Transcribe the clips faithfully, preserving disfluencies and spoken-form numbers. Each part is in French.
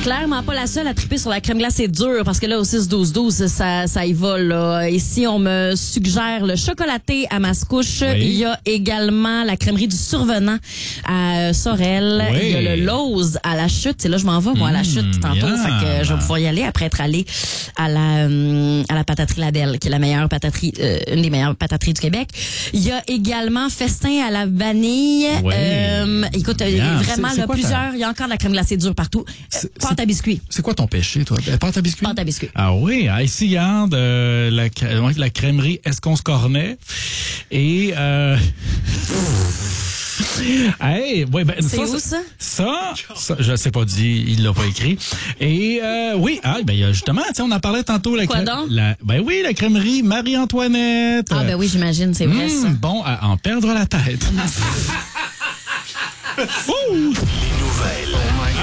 Clairement pas la seule à triper sur la crème glacée dure, parce que là, au six douze douze, ça, ça y va, là. Ici, on me suggère le chocolaté à Mascouche. Oui. Il y a également la crèmerie du Survenant à Sorel. Oui. Il y a le Lowe's à la Chute. C'est là, je m'en vais, moi, à la Chute, tantôt. yeah. Fait que je vais pouvoir y aller après être allée à la, euh, à la pataterie Labelle, qui est la meilleure pataterie, euh, une des meilleures patateries du Québec. Il y a également Festin à la vanille. Oui. Euh, écoute, Bien. vraiment, C'est- c'est là, quoi ta- plusieurs. Il y a encore de la crème glacée dure partout. C'est- Pâte à biscuits. C'est quoi ton péché, toi? Pâte à biscuits? Pâte à biscuits. Ah oui, ah, ici, garde, euh, la, cr- la crèmerie Esconce Cornet. Et, euh... hey, ouais, ben, C'est où, ça? Ça, ça, je sais pas dit, il l'a pas écrit. Et, euh, oui, ah, ben, il y a justement, tu sais, on en parlait tantôt. La Quoi crè- donc? La, ben oui, la crèmerie Marie-Antoinette. Ah, ben oui, j'imagine, c'est vrai, Mmh, ça. bon, à en perdre la tête. Ouh! Les nouvelles.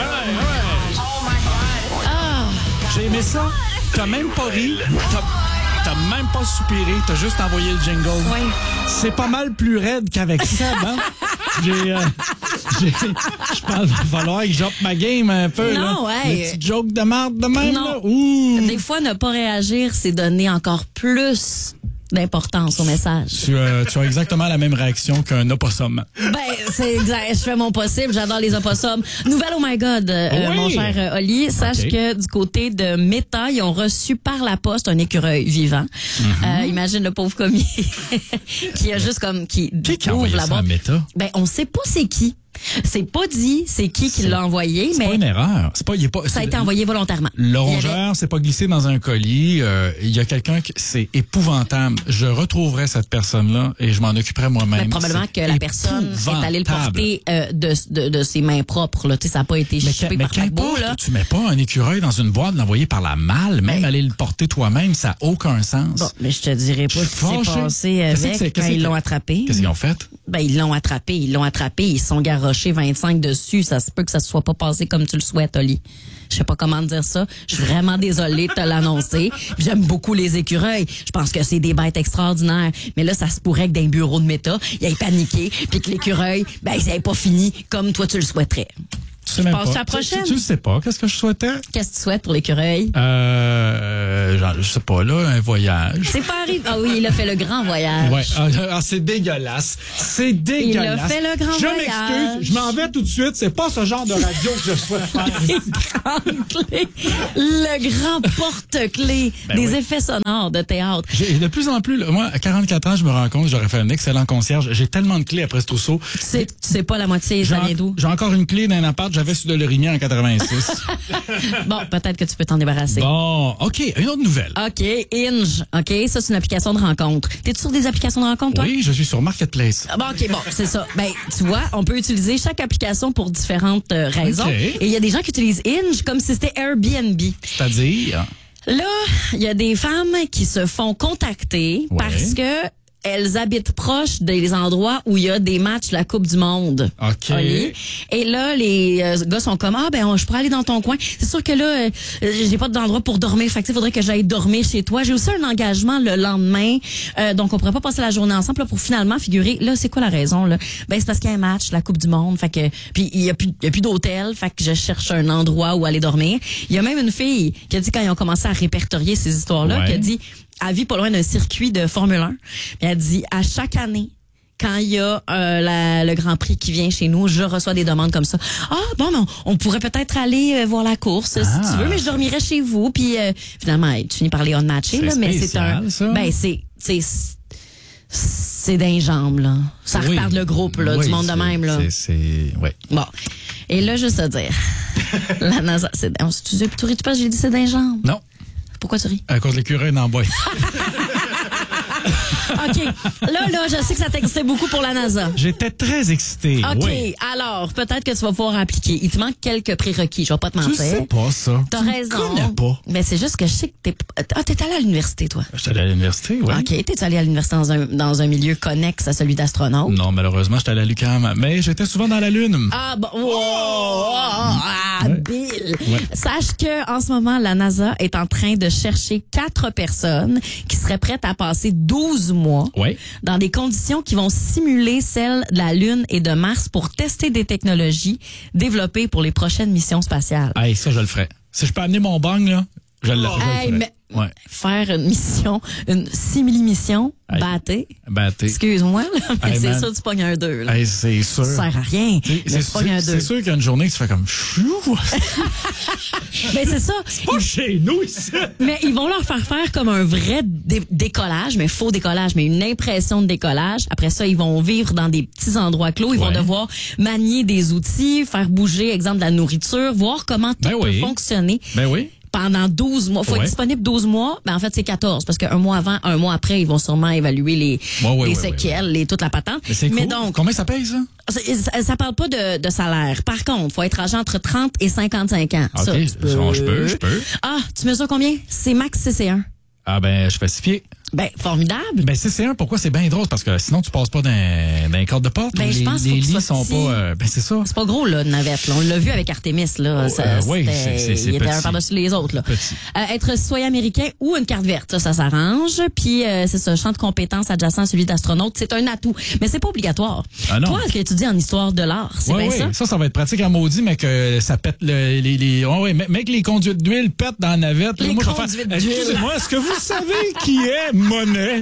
J'ai aimé ça. T'as même pas ri. T'as, t'as même pas soupiré. T'as juste envoyé le jingle. Oui. C'est pas mal plus raide qu'avec Seb, hein? J'ai, euh, j'ai, je pense qu'il va falloir que j'oppe ma game un peu, là. Non, ouais. Les petites jokes de marde de même, Non. là. Ouh. Des fois, ne pas réagir, c'est donner encore plus d'importance au message. Tu, euh, tu as exactement la même réaction qu'un opossum. Ben, c'est exact. Je fais mon possible. J'adore les opossums. Nouvelle, oh my God, euh, Oui. mon cher euh, Oli. Sache Ok. que du côté de Meta, ils ont reçu par la poste un écureuil vivant. Euh, imagine le pauvre commis qui a juste comme, qui, Mm-hmm. Qui qui a ouvre envoyé la ça à boîte. Meta? Ben, on sait pas c'est qui. C'est pas dit c'est qui qui C'est- l'a envoyé, C'est mais pas une erreur. C'est pas, il est pas, ça a c'est- été envoyé volontairement. Le Il y avait- rongeur s'est pas glissé dans un colis. Euh, Il y a quelqu'un qui... C'est épouvantable. Je retrouverai cette personne-là et je m'en occuperai moi-même. Ben, probablement C'est que la personne est allée le épouvantable. porter euh, de, de, de ses mains propres. Là. Tu sais, ça n'a pas été Mais, chippé mais par paquebot. qu'importe, Là. tu mets pas un écureuil dans une boîte, l'envoyer par la malle, même Ben- aller le porter toi-même, ça n'a aucun sens. Bon, mais je te dirais pas Je ce suis qui s'est fâché. passé Qu'est-ce que avec c'est- quand qu'est-ce ils que- l'ont attrapé. Qu'est-ce qu'ils ont fait? Ben, ils l'ont attrapé, ils l'ont attrapé, ils se sont garochés vingt-cinq dessus. Ça se peut que ça se soit pas passé comme tu le souhaites, Oli. Je sais pas comment te dire ça. Je suis vraiment désolée de te l'annoncer. Puis J'aime beaucoup les écureuils. Je pense que c'est des bêtes extraordinaires. Mais là, ça se pourrait que dans un bureau de Meta, il ait paniqué, puis que l'écureuil, ben, ça n'ait pas fini comme toi tu le souhaiterais. Tu sais même passe pas. à la prochaine. Tu, tu le sais pas. Qu'est-ce que je souhaitais? Qu'est-ce que tu souhaites pour l'écureuil? Euh, genre, je sais pas, là, un voyage. C'est pas arrivé. Ah oui, il a fait le grand voyage. Ouais, ah, ah, c'est dégueulasse. C'est dégueulasse. Il a fait le grand je voyage. m'excuse, je m'en vais tout de suite. C'est pas ce genre de radio que je souhaite faire. Grande clé. Le grand porte-clés Ben des oui. effets sonores de théâtre. J'ai de plus en plus, là, moi, à quarante-quatre ans, je me rends compte que j'aurais fait un excellent concierge. J'ai tellement de clés après ce trousseau. Tu sais, tu sais pas la moitié, J'ai ça vient en- d'où? j'ai encore une clé d'un appart que j'avais sur de l'Origny en quatre-vingt-six. Bon, peut-être que tu peux t'en débarrasser. Bon, OK, une autre nouvelle. OK, Inge. OK, ça, c'est une application de rencontre. T'es-tu sur des applications de rencontre, toi? Oui, je suis sur Marketplace. Ah bon, OK, bon, c'est ça. Ben, tu vois, on peut utiliser chaque application pour différentes euh, raisons. OK. Et il y a des gens qui utilisent Inge comme si c'était Airbnb. C'est-à-dire, Là, il y a des femmes qui se font contacter Ouais. parce que elles habitent proches des endroits où il y a des matchs de la Coupe du Monde. OK. Oli. Et là, les euh, gars sont comme, ah, ben, on- je pourrais aller dans ton coin. C'est sûr que là, euh, j'ai pas d'endroit pour dormir. Fait que, il faudrait que j'aille dormir chez toi. J'ai aussi un engagement le lendemain. Euh, donc, on pourrait pas passer la journée ensemble là, pour finalement figurer. Là, c'est quoi la raison, là? Ben, c'est parce qu'il y a un match, la Coupe du Monde. Fait que, puis il y a plus, il y a plus d'hôtel. Fait que je cherche un endroit où aller dormir. Il y a même une fille qui a dit, quand ils ont commencé à répertorier ces histoires-là, Ouais. qui a dit, elle vit pas loin d'un circuit de Formule un. Puis elle dit, à chaque année, quand il y a euh, la- le Grand Prix qui vient chez nous, je reçois des demandes comme ça. Ah, bon, non, on pourrait peut-être aller euh, voir la course, Ah. si tu veux, mais je dormirais chez vous. Puis euh, finalement, tu finis par les on-matcher, C'est là, mais c'est spécial, un... ça. Ben, c'est... c'est c'est d'un jambe, là. Ça oui. reparle le groupe, là, Oui, du monde de c'est- même, là. C'est, c'est, ouais. Bon. Et là, juste à dire, la NASA, c'est... on- Tu, tu, tu ris, tu penses que j'ai dit c'est d'un jambe? Non, Pourquoi tu ris? à cause de l'écureuil dans le bois. OK. Là, là, je sais que ça t'excitait beaucoup pour la NASA. J'étais très excité. OK. Oui. Alors, peut-être que tu vas pouvoir appliquer. Il te manque quelques prérequis. Je vais pas te Tu mentir. sais pas ça. T'as Tu me raison. connais pas. Mais c'est juste que je sais que t'es... Ah, t'es allé à l'université, toi. J'étais allé à l'université, oui. OK. T'es allé à l'université dans un, dans un milieu connexe à celui d'astronaute. Non, malheureusement, j'étais allé à l'U Q A M. Mais j'étais souvent dans la Lune. Ah, bon. Oh, oh, ah, habile. Ouais. Sache que en ce moment, la NASA est en train de chercher quatre personnes qui seraient prêtes à passer douze mois ouais. dans des conditions qui vont simuler celles de la Lune et de Mars pour tester des technologies développées pour les prochaines missions spatiales. Hey, ça, je le ferais. Si je peux amener mon bang, là, je, le, je hey, le ferais. Mais ouais. Faire une mission, une simili-mission, hey. Batté. Batté. Excuse-moi, là, mais hey, c'est man. sûr que tu pognes un deux. Là. Hey, c'est sûr. Ça sert à rien. C'est, c'est, c'est, c'est sûr qu'il y a une journée que tu fais comme chou. Mais c'est ça. C'est pas ils, chez nous ici. Mais ils vont leur faire faire comme un vrai dé- décollage, mais faux décollage, mais une impression de décollage. Après ça, ils vont vivre dans des petits endroits clos. Ils ouais. vont devoir manier des outils, faire bouger, exemple, de la nourriture, voir comment tout ben peut oui. fonctionner. Ben oui. Pendant douze mois. Faut ouais. être disponible douze mois. Ben, en fait, c'est quatorze. Parce qu'un mois avant, un mois après, ils vont sûrement évaluer les, ouais, ouais, les ouais, séquelles, ouais. Les, toute la patente. Mais, c'est Mais cool. donc. Combien ça paye, ça? Ça, ça parle pas de, de salaire. Par contre, faut être âgé entre trente et cinquante-cinq ans. OK. Ça, je peux, je peux, je peux. Ah, tu mesures combien? C'est max C C un. Ah, ben, je fais six pieds. Ben, formidable. Ben, C C un, pourquoi c'est bien drôle? Parce que sinon, tu passes pas dans, dans les cordes de porte. Ben, je les, pense les faut lits sont petit. pas, euh, ben, c'est ça. C'est pas gros, là, de navette, là. On l'a vu avec Artemis, là. Oh, ça, euh, oui, c'est, c'est, c'est il petit. était un par-dessus les autres, là. Petit. Euh, être citoyen américain ou une carte verte, ça, ça s'arrange. Puis, euh, c'est ça, champ de compétences adjacent à celui d'astronaute. C'est un atout. Mais c'est pas obligatoire. Ah non. Toi, qui étudies en histoire de l'art, c'est ouais, bien ouais. ça? Ça, ça va être pratique à maudit, mais que ça pète le, les, les, ouais, ouais, mais que les conduites d'huile pètent dans la navette. Les moi, conduites je vais d'huile. faire, excusez-moi, est-ce que vous savez qui est Monet?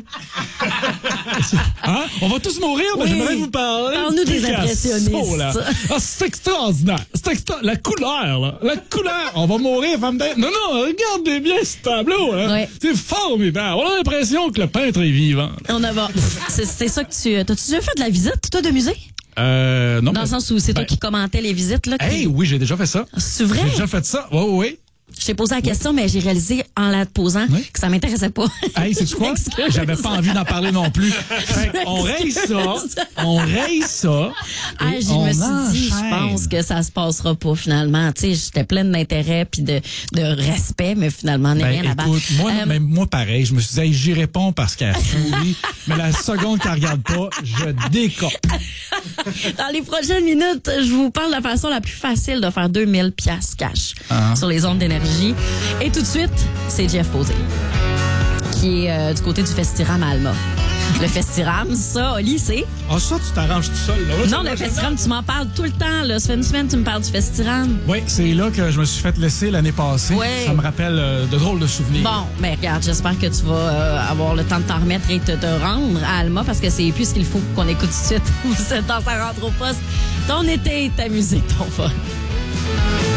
Hein? On va tous mourir, mais oui. J'aimerais vous parler. Parle-nous des impressionnistes. Ah, c'est extraordinaire. C'est extra... La couleur, là. La couleur. On va mourir, femme d'être. Non, non, regardez bien ce tableau, là. Ouais. C'est formidable. On a l'impression que le peintre est vivant. On a bon. C'est, c'est ça que tu. T'as-tu déjà fait de la visite, toi, de musée? Euh, non. Dans le sens où c'est ben, toi qui commentais les visites, là. Hey, qui... oui, j'ai déjà fait ça. C'est vrai? J'ai déjà fait ça. Oui, oui, oui. Je t'ai posé la question, oui. mais j'ai réalisé en la posant oui. que ça m'intéressait pas. Hey, c'est quoi? J'avais pas envie d'en parler non plus. Fait on raye ça. On raye ça. Ah, je me suis enchaîne. dit, je pense que ça se passera pas finalement. Tu sais, j'étais pleine d'intérêt puis de, de respect, mais finalement, n'est ben, rien là-bas. Écoute, moi, euh, même moi, pareil. Je me suis dit, hey, j'y réponds parce qu'elle sourit. Mais la seconde qu'elle regarde pas, je décope. Dans les prochaines minutes, je vous parle de la façon la plus facile de faire deux mille piastres cash uh-huh. sur les ondes d'énergie. Et tout de suite, c'est Jeff Posey, qui est euh, du côté du Festiram à Alma. Le Festiram, ça, Oli, c'est... Ah, ça, tu t'arranges tout seul, là. Non, le Festiram, tu m'en parles tout le temps, là. Ça fait une semaine que tu me parles du Festiram. Oui, c'est là que je me suis fait laisser l'année passée. Ouais. Ça me rappelle euh, de drôles de souvenirs. Bon, mais regarde, j'espère que tu vas euh, avoir le temps de t'en remettre et de te, te rendre à Alma, parce que c'est plus ce qu'il faut qu'on écoute tout de suite. Vous êtes dans sa rentre au poste. Ton été est amusé, ton fun.